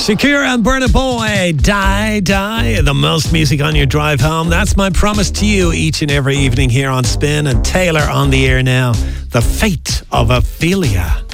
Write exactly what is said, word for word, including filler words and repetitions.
Shakira and Burna Boy, Die, Die. The most music on your drive home. That's my promise to you each and every evening here on Spin. And Taylor on the air now. The Fate of Ophelia.